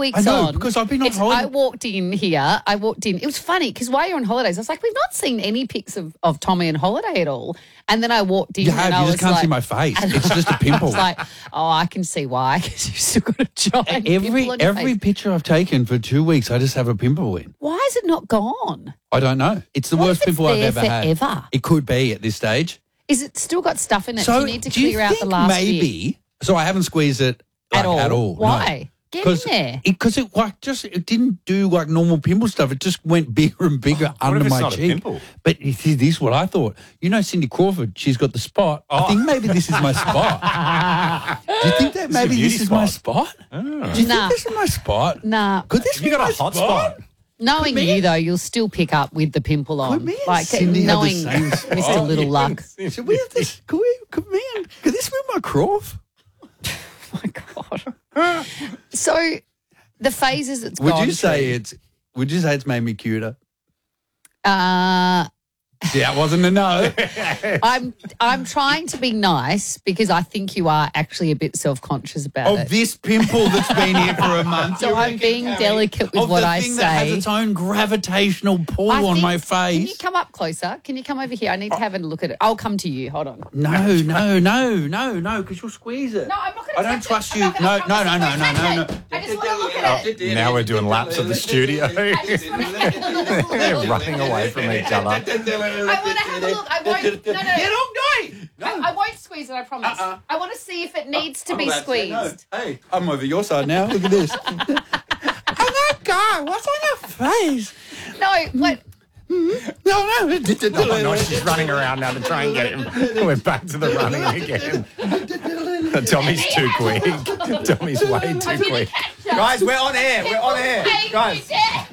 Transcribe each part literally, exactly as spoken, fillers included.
weeks I know, on. because I've been on it's, holiday. I walked in here. I walked in. It was funny because while you're on holidays, I was like, we've not seen any pics of, of Tommy on holiday at all. And then I walked in You and have, I you was just can't like, see my face. It's just a pimple. I was like, oh, I can see why, because you've still got a giant Every pimple on your every face. picture I've taken for two weeks, I just have a pimple in. Why is it not gone? I don't know. It's the What worst if it's pimple I've there ever had. forever? It could be at this stage. Is it still got stuff in it? So do you need to do you clear out the think last maybe? bit? So I haven't squeezed it like, At all? At all. Why? Get in there. Because it, like just it didn't do like normal pimple stuff. It just went bigger and bigger Oh, what under if it's my not a cheek. pimple? But it is this what I thought. You know, Cindy Crawford. She's got the spot. I think maybe this is my spot. Do you think that It's your maybe beauty this is my spot. spot? Do you Nah. think this is my spot? Nah. Could this Have you be got my a hot spot? Knowing me you, and- though, you'll still pick up with the pimple on. Could me and like Cindy have the knowing same spot? Mister Little Luck. Should we have this? Could we? Could me and could this be my Crawf? Oh, my God. So the phases it's Would gone you say through, it's? Would you say it's made me cuter? Uh, Yeah, it wasn't a no. I'm I'm trying to be nice because I think you are actually a bit self-conscious about Of it. this pimple that's been here for a month. So you I'm reckon, being Carrie? delicate with of what the I thing that has say. its own gravitational pull I on think- my Can you face. come up closer? Can you come over here? I need to have a look at it. I'll come to you. Hold on. No, no, no, no, no, because you'll squeeze it. No, I'm not going I don't trust you. No, no, no, no, no, no, no. I just want to look at it. Now we're doing laps of the studio. I just want to They're running away from each other. I want to have a look. I won't. No, no. Get on, no. I, I won't squeeze it, I promise. Uh-uh. I want to see if it needs to I'm be about say no. squeezed. Hey, I'm over your side now. Look at this. And that guy, what's on your face? No, what? No, no. Oh, no, she's running around now to try and get him. We're back to the running again. Tommy's too quick. Tommy's way too quick. Guys, we're on air. We're on air. Guys,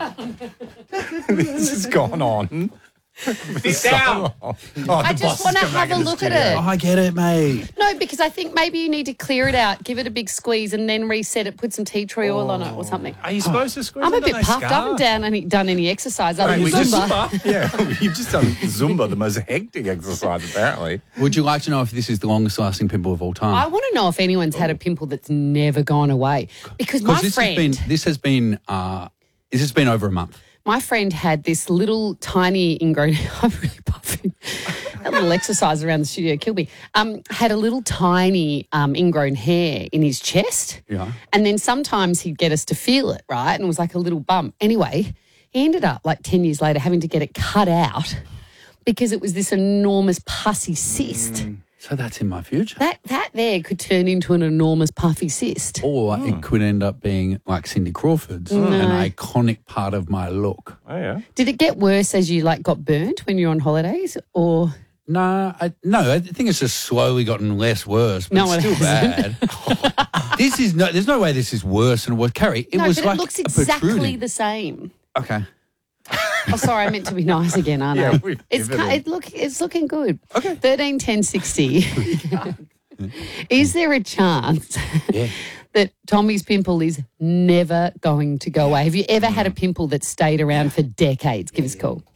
this has gone on. Sit down. Oh, I just want to have a look at Oh, it. I get it, mate. No, because I think maybe you need to clear it out, give it a big squeeze, and then reset it, put some tea tree oil on it or something. Are you supposed to squeeze I'm a it? bit Don't they puffed. I scar? haven't done any, done any exercise other Mate, than we just- Zumba. Yeah, you've just done Zumba, the most hectic exercise, apparently. Would you like to know if this is the longest lasting pimple of all time? I want to know if anyone's had a pimple that's never gone away. Because my Because this friend, has been this has been uh, this has been over a month. my friend had this little tiny ingrown. I'm really puffing. That little exercise around the studio killed me. Um, had a little tiny um, ingrown hair in his chest. Yeah. And then sometimes he'd get us to feel it, right? And it was like a little bump. Anyway, he ended up like ten years later having to get it cut out because it was this enormous pussy cyst. So that's in my future. That that there could turn into an enormous puffy cyst. Or it could end up being like Cindy Crawford's, an iconic part of my look. Oh, yeah. Did it get worse as you like got burnt when you're on holidays, or No, I, no, I think it's just slowly gotten less worse, but No, it's it still bad. This is no, there's no way this is worse than it was. Carrie, it no? was But like it looks a exactly protruding. the same. Okay. Oh, sorry, I meant to be nice again, aren't I? Yeah, we've it's given ki- it. it look it's looking good. Okay. Thirteen ten sixty. Is there a chance Yeah. that Tommy's pimple is never going to go away? Have you ever had a pimple that stayed around for decades? Give us a call.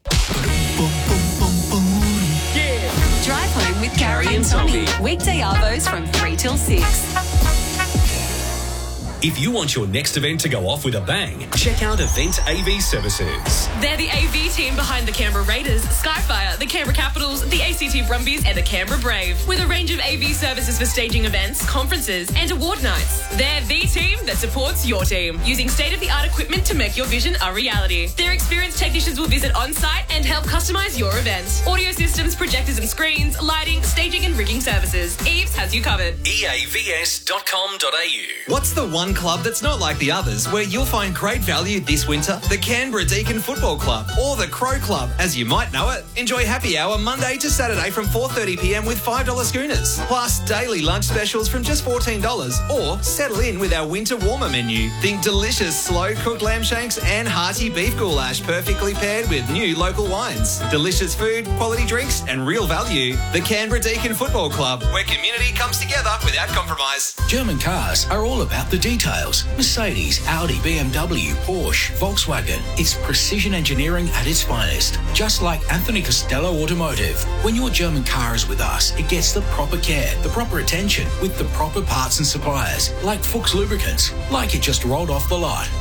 Drive home with Carrie and Tommy. Weekday arvos from three till six. If you want your next event to go off with a bang, check out Event A V Services. They're the A V team behind the Canberra Raiders, Skyfire, the Canberra Capitals, the A C T Brumbies and the Canberra Brave. With a range of A V services for staging events, conferences and award nights. They're the team that supports your team, using state-of-the-art equipment to make your vision a reality. Their experienced technicians will visit on-site and help customise your event. Audio systems, projectors and screens, lighting, staging and rigging services. Eves has you covered. E A V S dot com dot A U. What's the one club that's not like the others where you'll find great value this winter? The Canberra Deakin Football Club or the Crow Club, as you might know it. Enjoy happy hour Monday to Saturday from four thirty p m with five dollar schooners. Plus daily lunch specials from just fourteen dollars, or settle in with our winter warmer menu. Think delicious slow-cooked lamb shanks and hearty beef goulash perfectly paired with new local wines. Delicious food, quality drinks and real value. The Canberra Deakin Football Club, where community comes together without compromise. German cars are all about the details. Mercedes, Audi, B M W, Porsche, Volkswagen. It's precision engineering at its finest. Just like Anthony Costello Automotive. When your German car is with us, it gets the proper care, the proper attention, with the proper parts and suppliers. Like Fuchs Lubricants. Like it just rolled off the lot.